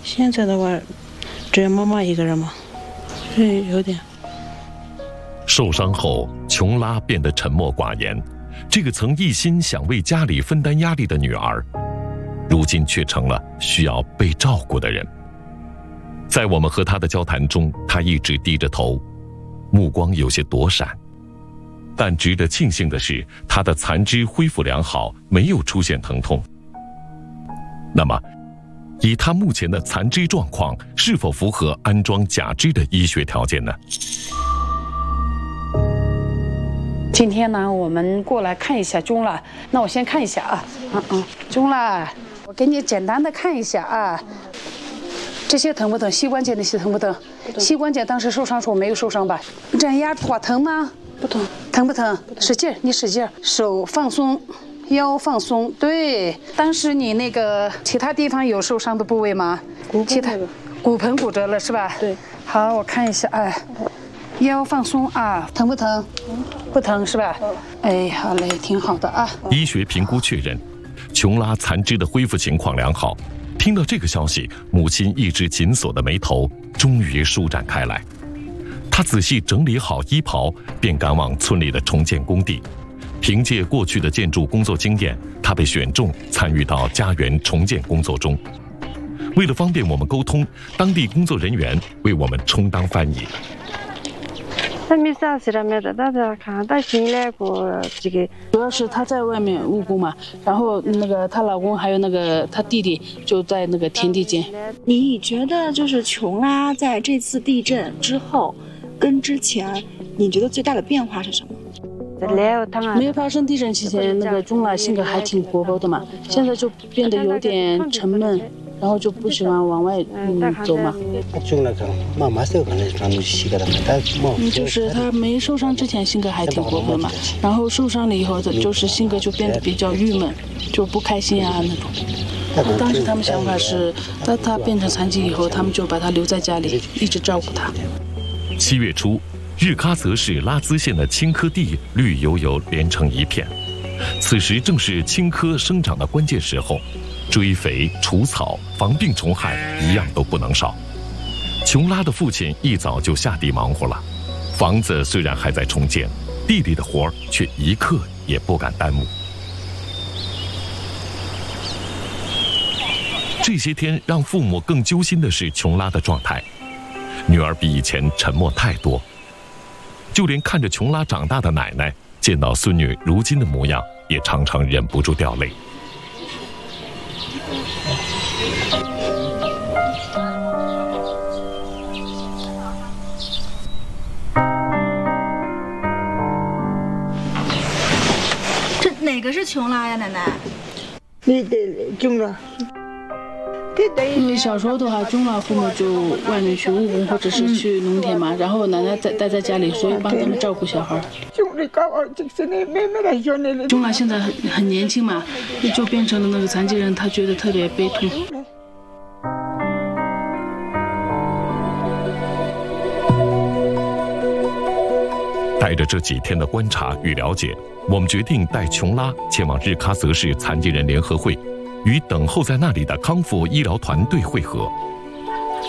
现在的话，只有妈妈一个人嘛，所以有点。 受伤后，琼拉变得沉默寡言。这个曾一心想为家里分担压力的女儿，如今却成了需要被照顾的人。在我们和她的交谈中，她一直低着头，目光有些躲闪。但值得庆幸的是，她的残肢恢复良好，没有出现疼痛。那么，以她目前的残肢状况，是否符合安装假肢的医学条件呢？ 今天呢，我们过来看一下钟了。那我先看一下啊，钟了，我给你简单的看一下啊。这些疼不疼？膝关节那些疼不疼？膝关节当时受伤时候没有受伤吧？这样压的话疼吗？ 不疼。 疼不疼？使劲，你使劲，手放松，腰放松。对，当时你那个其他地方有受伤的部位吗？其他骨盆骨折了是吧？ 对。 好，我看一下，哎。腰放松啊，疼不疼？不疼是吧？哎，好嘞，挺好的啊。 医学评估确认，琼拉残肢的恢复情况良好。听到这个消息，母亲一直紧锁的眉头终于舒展开来。她仔细整理好衣袍，便赶往村里的重建工地。凭借过去的建筑工作经验，她被选中参与到家园重建工作中。为了方便我们沟通，当地工作人员为我们充当翻译。 主要是她在外面务工嘛，然后那个她老公还有那个她弟弟就在那个田地间。 你觉得就是琼拉在这次地震之后跟之前，你觉得最大的变化是什么？ 没发生地震期间，那个钟拉性格还挺活泼的嘛，现在就变得有点沉闷，然后就不喜欢往外走嘛。就是他没受伤之前性格还挺活泼嘛，然后受伤了以后，就是性格就变得比较郁闷，就不开心啊那种。当时他们想法是，他变成残疾以后，他们就把他留在家里，一直照顾他。 7月初，日喀则市拉孜县的青稞地绿油油连成一片，此时正是青稞生长的关键时候，追肥、除草、防病虫害一样都不能少。琼拉的父亲一早就下地忙活了，房子虽然还在重建，地里的活儿却一刻也不敢耽误。这些天让父母更揪心的是琼拉的状态，女儿比以前沉默太多。就连看着琼拉长大的奶奶，见到孙女如今的模样，也常常忍不住掉泪。 这哪个是琼拉呀，奶奶？ 钟拉。 小时候的话，钟拉父母就外面去务工或者是去农田嘛，然后奶奶待在家里，所以帮他们照顾小孩。钟拉现在很年轻嘛，就变成了那个残疾人，他觉得特别悲痛。 带着这几天的观察与了解，我们决定带琼拉前往日喀则市残疾人联合会，与等候在那里的康复医疗团队会合，